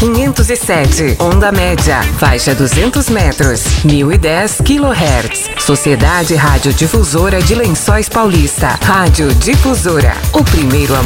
507, onda média, faixa 200 metros, 1010 kHz. Sociedade Radiodifusora de Lençóis Paulista. Rádio Difusora, o primeiro